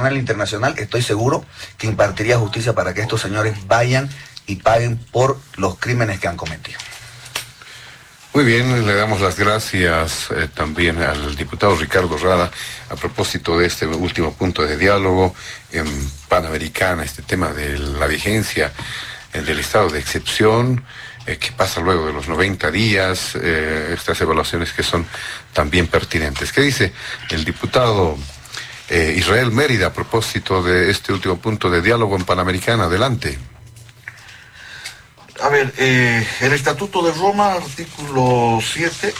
Tribunal Internacional, estoy seguro que impartiría justicia para que estos señores vayan y paguen por los crímenes que han cometido. Muy bien, le damos las gracias también al diputado Ricardo Rada a propósito de este último punto de diálogo en Panamericana, este tema de la vigencia del estado de excepción, que pasa luego de los 90 días, estas evaluaciones que son también pertinentes. ¿Qué dice el diputado Israel Mérida a propósito de este último punto de diálogo en Panamericana? Adelante. A ver, el Estatuto de Roma, artículo 7,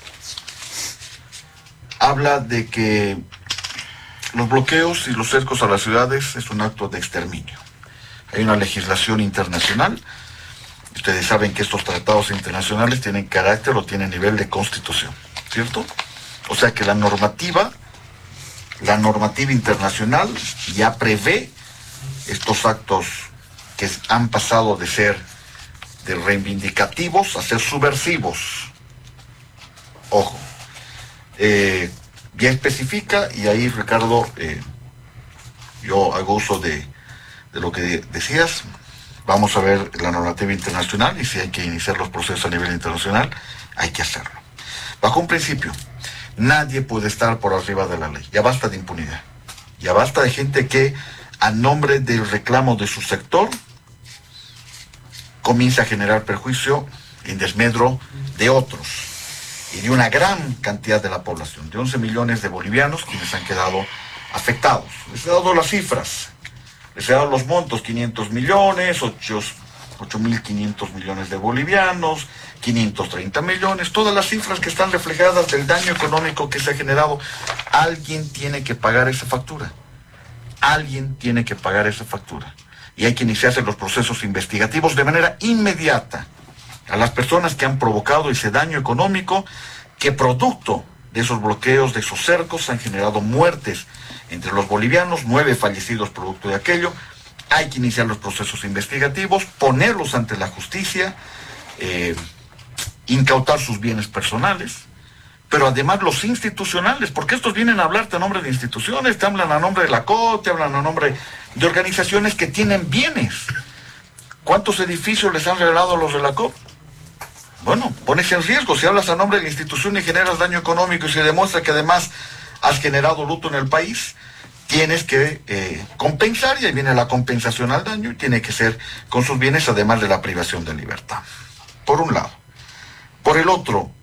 habla de que los bloqueos y los cercos a las ciudades es un acto de exterminio. Hay una legislación internacional. Ustedes saben que estos tratados internacionales tienen carácter o tienen nivel de constitución, ¿cierto? O sea que la normativa internacional ya prevé estos actos que han pasado de ser de reivindicativos a ser subversivos. Ojo. Ya especifica, y ahí, Ricardo, yo hago uso de lo que decías. Vamos a ver la normativa internacional y si hay que iniciar los procesos a nivel internacional, hay que hacerlo. Bajo un principio, nadie puede estar por arriba de la ley. Ya basta de impunidad. Ya basta de gente que, a nombre del reclamo de su sector, comienza a generar perjuicio en desmedro de otros y de una gran cantidad de la población, de 11 millones de bolivianos quienes han quedado afectados. Les he dado las cifras, les he dado los montos: 500 millones, 8.500 millones de bolivianos, 530 millones, todas las cifras que están reflejadas del daño económico que se ha generado. Alguien tiene que pagar esa factura. Alguien tiene que pagar esa factura. Y hay que iniciarse los procesos investigativos de manera inmediata a las personas que han provocado ese daño económico, que producto de esos bloqueos, de esos cercos, han generado muertes entre los bolivianos, 9 fallecidos producto de aquello. Hay que iniciar los procesos investigativos, ponerlos ante la justicia, incautar sus bienes personales, pero además los institucionales, porque estos vienen a hablarte a nombre de instituciones, te hablan a nombre de la COT, te hablan a nombre de organizaciones que tienen bienes. ¿Cuántos edificios les han regalado a los de la COP? Bueno, pones en riesgo. Si hablas a nombre de la institución y generas daño económico y se demuestra que además has generado luto en el país, tienes que compensar, y ahí viene la compensación al daño, y tiene que ser con sus bienes, además de la privación de libertad. Por un lado. Por el otro,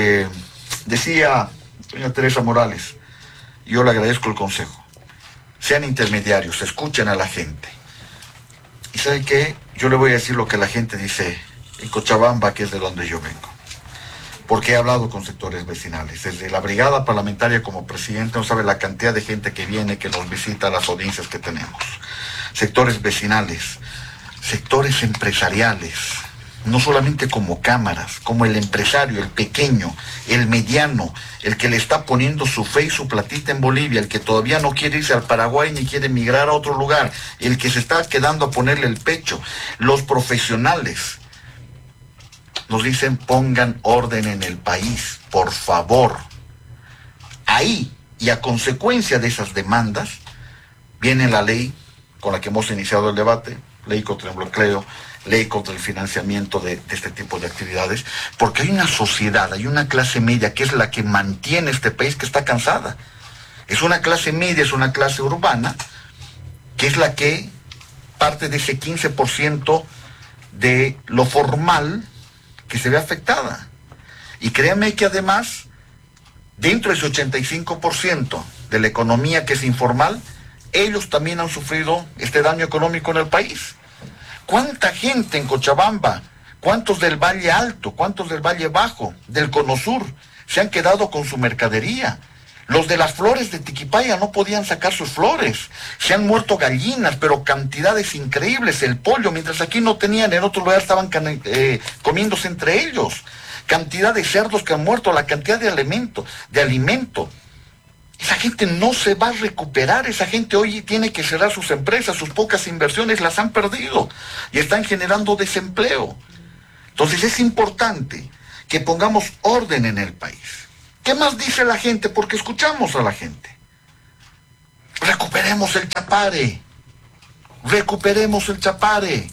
decía doña Teresa Morales, y yo le agradezco el consejo: sean intermediarios, escuchen a la gente. ¿Y sabe qué? Yo le voy a decir lo que la gente dice en Cochabamba, que es de donde yo vengo, porque he hablado con sectores vecinales. Desde la brigada parlamentaria como presidente, no sabe la cantidad de gente que viene, que nos visita, las audiencias que tenemos. Sectores vecinales, sectores empresariales, no solamente como cámaras, como el empresario, el pequeño, el mediano, el que le está poniendo su fe y su platita en Bolivia, el que todavía no quiere irse al Paraguay ni quiere emigrar a otro lugar, el que se está quedando a ponerle el pecho. Los profesionales nos dicen: pongan orden en el país, por favor. Ahí, y a consecuencia de esas demandas, viene la ley con la que hemos iniciado el debate, ley contra el bloqueo, ley contra el financiamiento de este tipo de actividades, porque hay una sociedad, hay una clase media que es la que mantiene este país, que está cansada. Es una clase media, es una clase urbana, que es la que parte de ese 15% de lo formal que se ve afectada. Y créanme que además, dentro de ese 85% de la economía que es informal, ellos también han sufrido este daño económico en el país. ¿Cuánta gente en Cochabamba, cuántos del Valle Alto, cuántos del Valle Bajo, del Cono Sur, se han quedado con su mercadería? Los de las flores de Tiquipaya no podían sacar sus flores. Se han muerto gallinas, pero cantidades increíbles. El pollo, mientras aquí no tenían, en otro lugar estaban comiéndose entre ellos. Cantidad de cerdos que han muerto, la cantidad de alimento. Esa gente no se va a recuperar. Esa gente hoy tiene que cerrar sus empresas, sus pocas inversiones las han perdido y están generando desempleo. Entonces es importante que pongamos orden en el país. ¿Qué más dice la gente? Porque escuchamos a la gente. Recuperemos el Chapare. Recuperemos el Chapare.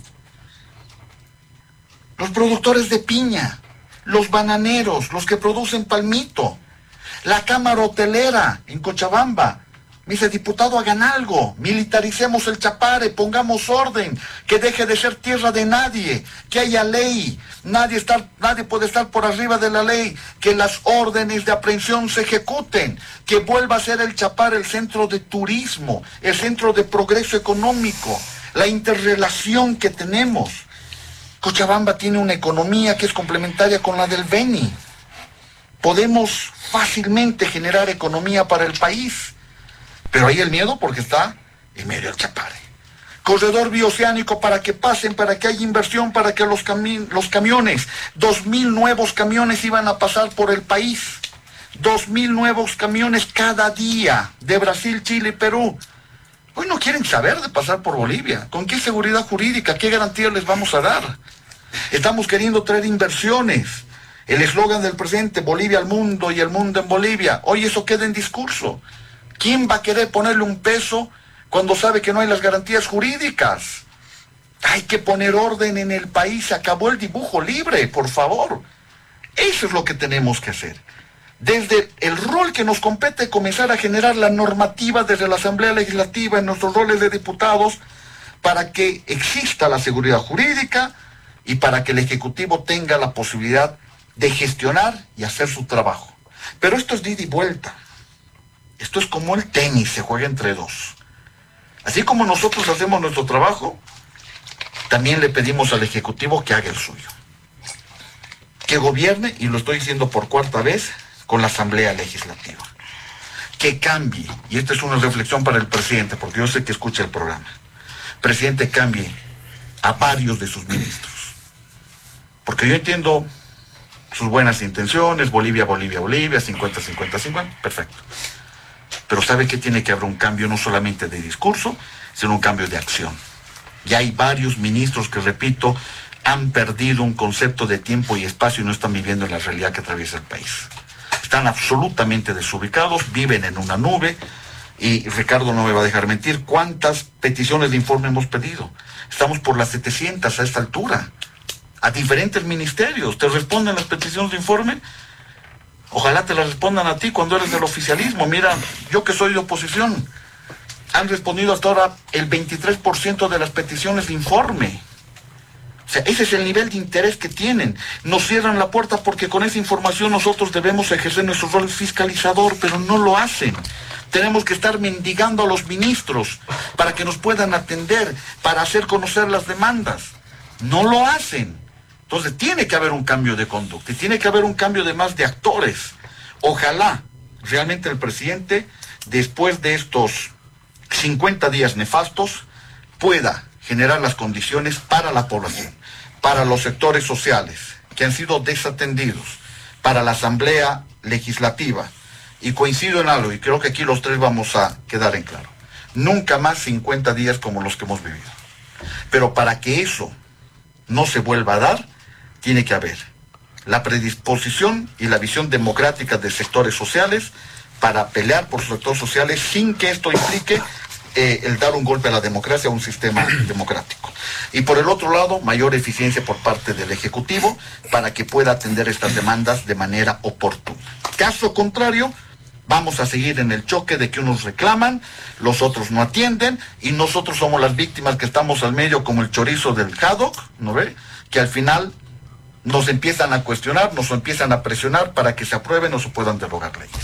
Los productores de piña, los bananeros, los que producen palmito, la cámara hotelera en Cochabamba. Me dice, diputado, hagan algo, militaricemos el Chapare, pongamos orden, que deje de ser tierra de nadie, que haya ley, nadie puede estar por arriba de la ley, que las órdenes de aprehensión se ejecuten, que vuelva a ser el Chapare el centro de turismo, el centro de progreso económico, la interrelación que tenemos. Cochabamba tiene una economía que es complementaria con la del Beni. Podemos fácilmente generar economía para el país. Pero ahí el miedo porque está en medio del Chapare. Corredor bioceánico para que pasen, para que haya inversión, para que los camiones, 2.000 nuevos camiones iban a pasar por el país. 2.000 nuevos camiones cada día de Brasil, Chile y Perú. Hoy no quieren saber de pasar por Bolivia. ¿Con qué seguridad jurídica, qué garantía les vamos a dar? Estamos queriendo traer inversiones. El eslogan del presidente, Bolivia al mundo y el mundo en Bolivia. Hoy eso queda en discurso. ¿Quién va a querer ponerle un peso cuando sabe que no hay las garantías jurídicas? Hay que poner orden en el país. Se acabó el dibujo libre, por favor. Eso es lo que tenemos que hacer. Desde el rol que nos compete comenzar a generar la normativa desde la Asamblea Legislativa en nuestros roles de diputados para que exista la seguridad jurídica y para que el Ejecutivo tenga la posibilidad de gestionar y hacer su trabajo. Pero esto es de ida y vuelta. Esto es como el tenis, se juega entre dos. Así como nosotros hacemos nuestro trabajo, también le pedimos al Ejecutivo que haga el suyo. Que gobierne, y lo estoy diciendo por cuarta vez, con la Asamblea Legislativa. Que cambie, y esta es una reflexión para el presidente, porque yo sé que escucha el programa. Presidente, cambie a varios de sus ministros. Porque yo entiendo sus buenas intenciones, Bolivia, 50-50-50, perfecto. Pero sabe que tiene que haber un cambio no solamente de discurso, sino un cambio de acción. Ya hay varios ministros que, repito, han perdido un concepto de tiempo y espacio y no están viviendo en la realidad que atraviesa el país. Están absolutamente desubicados, viven en una nube, y Ricardo no me va a dejar mentir, ¿cuántas peticiones de informe hemos pedido? Estamos por las 700 a esta altura, a diferentes ministerios. ¿Te responden las peticiones de informe? Ojalá te las respondan a ti cuando eres del oficialismo. Mira, yo que soy de oposición, han respondido hasta ahora el 23% de las peticiones de informe. O sea, ese es el nivel de interés que tienen. Nos cierran la puerta porque con esa información nosotros debemos ejercer nuestro rol fiscalizador, pero no lo hacen. Tenemos que estar mendigando a los ministros para que nos puedan atender, para hacer conocer las demandas. No lo hacen. Entonces tiene que haber un cambio de conducta y tiene que haber un cambio de más de actores. Ojalá realmente el presidente, después de estos 50 días nefastos, pueda generar las condiciones para la población, para los sectores sociales que han sido desatendidos, para la Asamblea Legislativa. Y coincido en algo, y creo que aquí los tres vamos a quedar en claro. Nunca más 50 días como los que hemos vivido. Pero para que eso no se vuelva a dar, tiene que haber la predisposición y la visión democrática de sectores sociales para pelear por sus sectores sociales sin que esto implique el dar un golpe a la democracia, a un sistema democrático. Y por el otro lado, mayor eficiencia por parte del Ejecutivo para que pueda atender estas demandas de manera oportuna. Caso contrario, vamos a seguir en el choque de que unos reclaman, los otros no atienden, y nosotros somos las víctimas que estamos al medio como el chorizo del haddock, ¿no ve? Que al final nos empiezan a cuestionar, nos empiezan a presionar para que se aprueben o se puedan derogar leyes.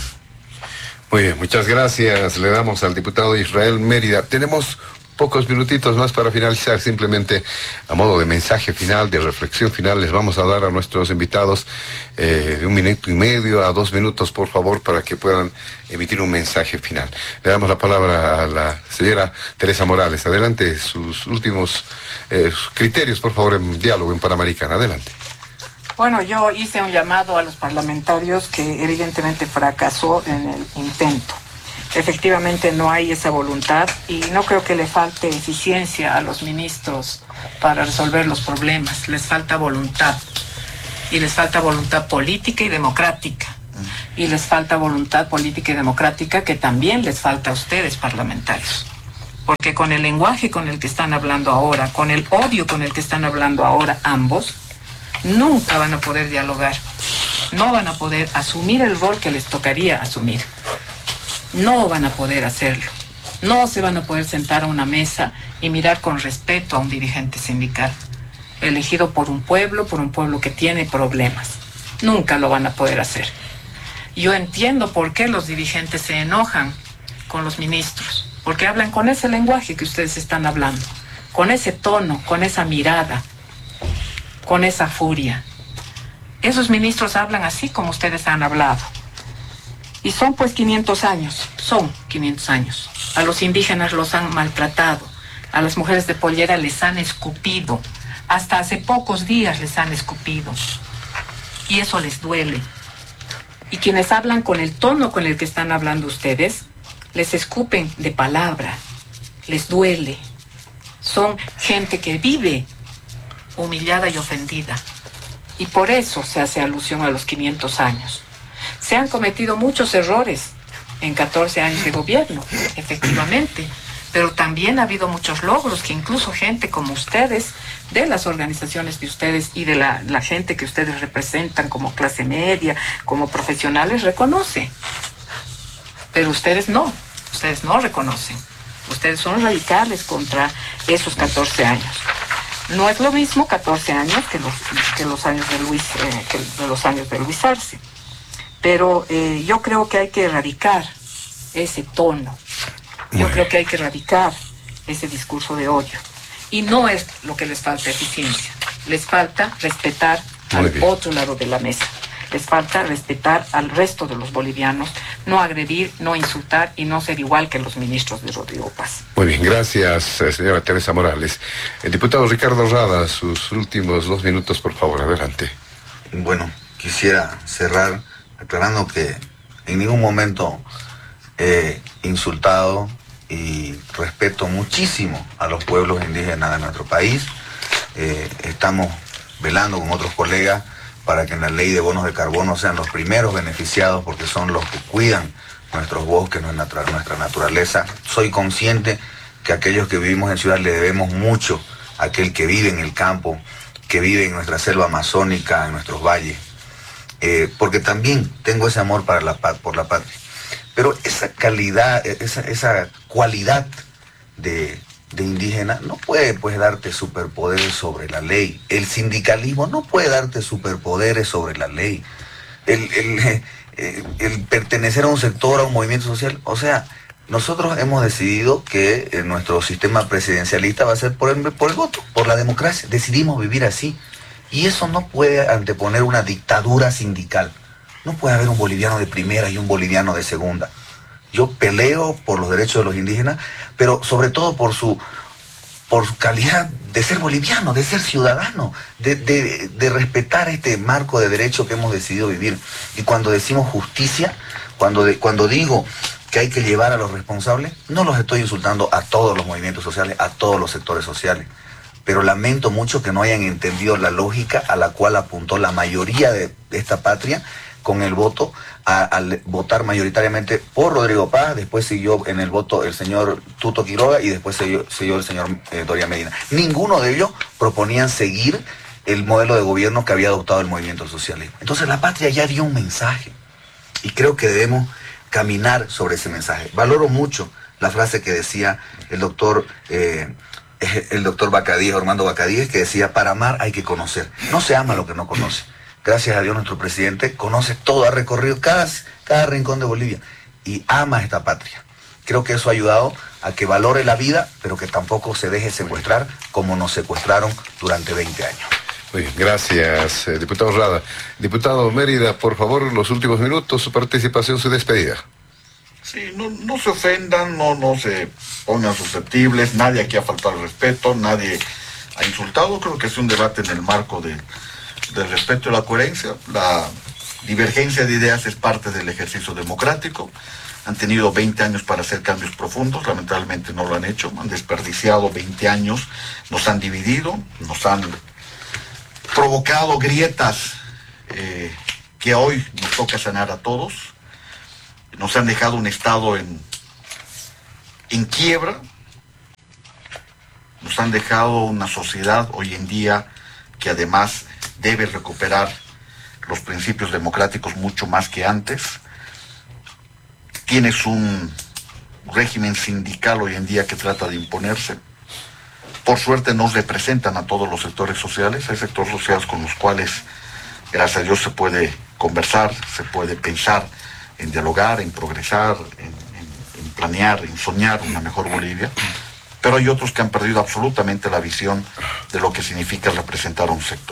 Muy bien, muchas gracias. Le damos al diputado Israel Mérida. Tenemos pocos minutitos más para finalizar. Simplemente a modo de mensaje final, de reflexión final, les vamos a dar a nuestros invitados de 1 minuto y medio a 2 minutos, por favor, para que puedan emitir un mensaje final. Le damos la palabra a la señora Teresa Morales. Adelante, sus últimos criterios, por favor, en diálogo en Panamericana. Adelante. Bueno, yo hice un llamado a los parlamentarios que evidentemente fracasó en el intento. Efectivamente no hay esa voluntad y no creo que le falte eficiencia a los ministros para resolver los problemas. Les falta voluntad y les falta voluntad política y democrática. y les falta voluntad política y democrática, que también les falta a ustedes, parlamentarios. Porque con el lenguaje con el que están hablando ahora, con el odio con el que están hablando ahora ambos, nunca van a poder dialogar. No van a poder asumir el rol que les tocaría asumir. No van a poder hacerlo. No se van a poder sentar a una mesa y mirar con respeto a un dirigente sindical, elegido por un pueblo que tiene problemas. Nunca lo van a poder hacer. Yo entiendo por qué los dirigentes se enojan con los ministros, porque hablan con ese lenguaje que ustedes están hablando, con ese tono, con esa mirada, con esa furia. Esos ministros hablan así como ustedes han hablado. Y son pues 500 años, son 500 años. A los indígenas los han maltratado, a las mujeres de pollera les han escupido, hasta hace pocos días les han escupido. Y eso les duele. Y quienes hablan con el tono con el que están hablando ustedes, les escupen de palabra, les duele. Son gente que vive humillada y ofendida. Y por eso se hace alusión a los 500 años. Se han cometido muchos errores en 14 años de gobierno, efectivamente, pero también ha habido muchos logros que incluso gente como ustedes, de las organizaciones de ustedes y de la gente que ustedes representan como clase media, como profesionales, reconoce. Pero ustedes no reconocen. Ustedes son radicales contra esos 14 años. No es lo mismo 14 años que los años de Luis Arce. Pero yo creo que hay que erradicar ese tono. Yo creo que hay que erradicar ese discurso de odio. Y no es lo que les falta eficiencia. Les falta respetar al otro lado de la mesa. Les falta respetar al resto de los bolivianos, no agredir, no insultar y no ser igual que los ministros de Rodrigo Paz. Muy bien, gracias, señora Teresa Morales. El diputado Ricardo Rada, sus últimos 2 minutos, por favor, adelante. Bueno, quisiera cerrar aclarando que en ningún momento he insultado y respeto muchísimo a los pueblos indígenas de nuestro país. Estamos velando con otros colegas para que en la ley de bonos de carbono sean los primeros beneficiados, porque son los que cuidan nuestros bosques, nuestra naturaleza. Soy consciente que aquellos que vivimos en ciudad le debemos mucho a aquel que vive en el campo, que vive en nuestra selva amazónica, en nuestros valles, porque también tengo ese amor por la patria. Pero esa calidad, esa cualidad de indígena no puede pues darte superpoderes sobre la ley. El sindicalismo no puede darte superpoderes sobre la ley. El pertenecer a un sector, a un movimiento social, o sea, nosotros hemos decidido que nuestro sistema presidencialista va a ser por el voto, por la democracia. Decidimos vivir así. Y eso no puede anteponer una dictadura sindical. No puede haber un boliviano de primera y un boliviano de segunda. Yo peleo por los derechos de los indígenas, pero sobre todo por su calidad de ser boliviano, de ser ciudadano, de respetar este marco de derecho que hemos decidido vivir. Y cuando decimos justicia, cuando digo que hay que llevar a los responsables, no los estoy insultando a todos los movimientos sociales, a todos los sectores sociales. Pero lamento mucho que no hayan entendido la lógica a la cual apuntó la mayoría de esta patria con el voto, al votar mayoritariamente por Rodrigo Paz. Después siguió en el voto el señor Tuto Quiroga y después siguió el señor Doria Medina. Ninguno de ellos proponían seguir el modelo de gobierno que había adoptado el movimiento socialista. Entonces la patria ya dio un mensaje y creo que debemos caminar sobre ese mensaje. Valoro mucho la frase que decía el doctor Bacadíes, Armando Bacadíes, que decía: para amar hay que conocer. No se ama lo que no conoce. Gracias a Dios nuestro presidente conoce todo, ha recorrido cada rincón de Bolivia y ama esta patria. Creo que eso ha ayudado a que valore la vida, pero que tampoco se deje secuestrar como nos secuestraron durante 20 años. Muy bien, gracias, diputado Rada. Diputado Mérida, por favor, los últimos minutos, su participación, su despedida. Sí, no se ofendan, no se pongan susceptibles, nadie aquí ha faltado al respeto, nadie ha insultado. Creo que es un debate en el marco del respeto y la coherencia. La divergencia de ideas es parte del ejercicio democrático. Han tenido 20 años para hacer cambios profundos, lamentablemente no lo han hecho, han desperdiciado 20 años, nos han dividido, nos han provocado grietas que hoy nos toca sanar a todos. Nos han dejado un Estado en quiebra, nos han dejado una sociedad hoy en día que además debe recuperar los principios democráticos mucho más que antes. Tienes un régimen sindical hoy en día que trata de imponerse. Por suerte no representan a todos los sectores sociales. Hay sectores sociales con los cuales, gracias a Dios, se puede conversar, se puede pensar en dialogar, en progresar, en planear, en soñar una mejor Bolivia. Pero hay otros que han perdido absolutamente la visión de lo que significa representar a un sector.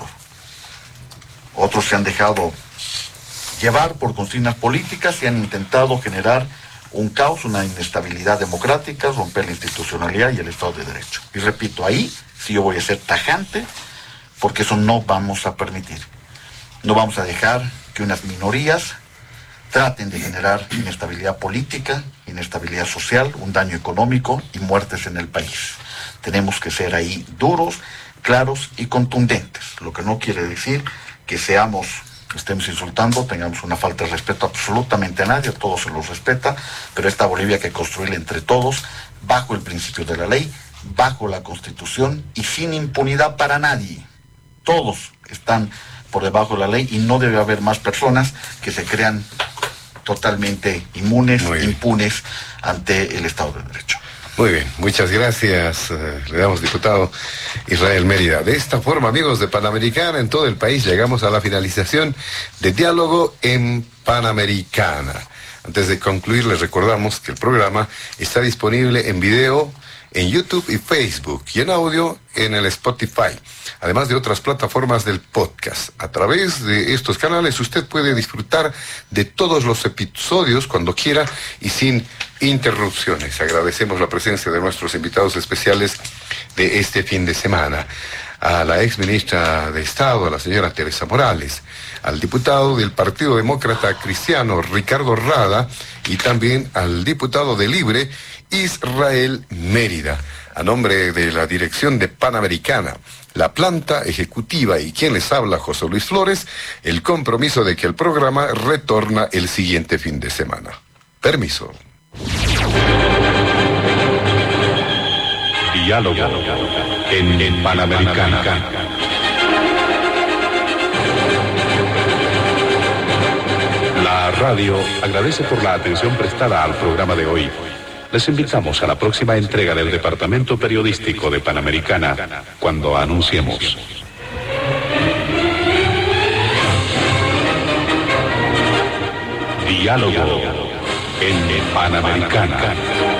Otros se han dejado llevar por consignas políticas y han intentado generar un caos, una inestabilidad democrática, romper la institucionalidad y el Estado de Derecho. Y repito, ahí sí yo voy a ser tajante, porque eso no vamos a permitir. No vamos a dejar que unas minorías traten de generar inestabilidad política, inestabilidad social, un daño económico y muertes en el país. Tenemos que ser ahí duros, claros y contundentes, lo que no quiere decir que estemos insultando, tengamos una falta de respeto absolutamente a nadie, a todos se los respeta, pero esta Bolivia hay que construirla entre todos, bajo el principio de la ley, bajo la Constitución y sin impunidad para nadie. Todos están por debajo de la ley y no debe haber más personas que se crean totalmente inmunes, impunes ante el Estado de Derecho. Muy bien, muchas gracias. Le damos, diputado Israel Mérida. De esta forma, amigos de Panamericana, en todo el país llegamos a la finalización de Diálogo en Panamericana. Antes de concluir, les recordamos que el programa está disponible en video en YouTube y Facebook y en audio en el Spotify, además de otras plataformas del podcast. A través de estos canales usted puede disfrutar de todos los episodios cuando quiera y sin interrupciones. Agradecemos la presencia de nuestros invitados especiales de este fin de semana. A la ex ministra de Estado, a la señora Teresa Morales, al diputado del Partido Demócrata Cristiano, Ricardo Rada, y también al diputado de Libre, Israel Mérida. A nombre de la dirección de Panamericana, la planta ejecutiva y quien les habla, José Luis Flores, el compromiso de que el programa retorna el siguiente fin de semana. Permiso. Diálogo en Panamericana. La radio agradece por la atención prestada al programa de hoy. Les invitamos a la próxima entrega del Departamento Periodístico de Panamericana, cuando anunciemos. Diálogo en Panamericana.